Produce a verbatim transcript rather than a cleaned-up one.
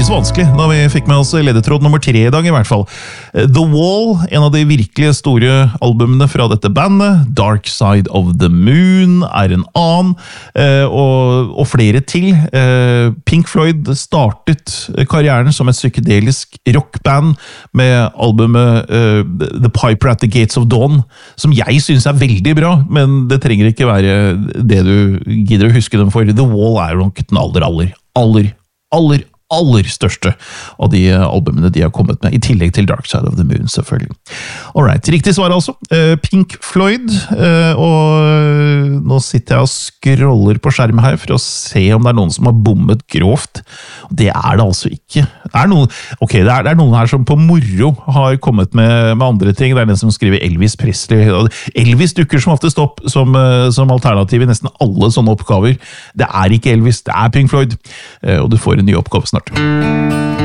så vanskelig da vi fikk med oss ledetråd nummer tre i dag i hvert fall. The Wall, en av de virkelig store albumene fra dette bandet. Dark Side of the Moon er en annen, og, og flere til. Pink Floyd startet karrieren som et psykedelisk rockband med albumet The Piper at the Gates of Dawn, som jeg synes er veldig bra, men det trenger ikke være det du gidder å huske dem for. The Wall er nok den aller, aller, aller, aller, aller største av de albumene de har kommet med, i tillegg til Dark Side of the Moon, selvfølgelig. Alright, riktig svar altså. Pink Floyd, og nå sitter jeg og scroller på skjermen her for å se om det er noen som har bommet grovt. Det er det altså ikke. Det er noen, ok, det er, det er noen her som på moro har kommet med, med andre ting. Det er den som skriver Elvis Presley. Elvis dukker som oftest opp som, som alternativ i nesten alle sånne oppgaver. Det er ikke Elvis, det er Pink Floyd, og du får en ny oppgave snart.